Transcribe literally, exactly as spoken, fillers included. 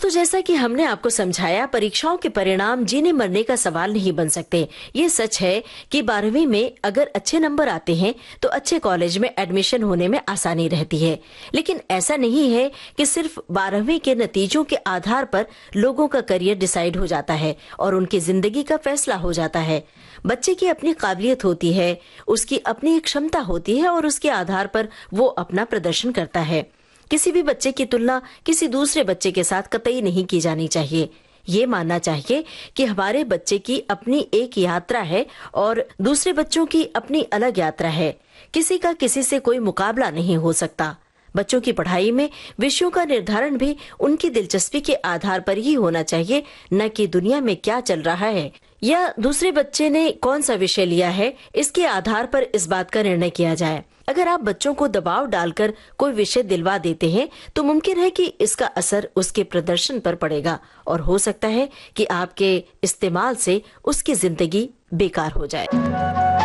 दोस्तों, जैसा कि हमने आपको समझाया, परीक्षाओं के परिणाम जीने मरने का सवाल नहीं बन सकते। ये सच है कि बारहवीं में अगर अच्छे नंबर आते हैं तो अच्छे कॉलेज में एडमिशन होने में आसानी रहती है। लेकिन ऐसा नहीं है कि सिर्फ बारहवीं के नतीजों के आधार पर लोगों का करियर डिसाइड हो जाता है और उनकी जिंदगी का फैसला हो जाता है। बच्चे की अपनी काबिलियत होती है, उसकी अपनी क्षमता होती है और उसके आधार पर वो अपना प्रदर्शन करता है। किसी भी बच्चे की तुलना किसी दूसरे बच्चे के साथ कतई नहीं की जानी चाहिए। ये मानना चाहिए कि हमारे बच्चे की अपनी एक यात्रा है और दूसरे बच्चों की अपनी अलग यात्रा है। किसी का किसी से कोई मुकाबला नहीं हो सकता। बच्चों की पढ़ाई में विषयों का निर्धारण भी उनकी दिलचस्पी के आधार पर ही होना चाहिए, न कि दुनिया में क्या चल रहा है या दूसरे बच्चे ने कौन सा विषय लिया है, इसके आधार पर इस बात का निर्णय किया जाए। अगर आप बच्चों को दबाव डालकर कोई विषय दिलवा देते हैं तो मुमकिन है कि इसका असर उसके प्रदर्शन पर पड़ेगा और हो सकता है कि आपके इस्तेमाल से उसकी जिंदगी बेकार हो जाए।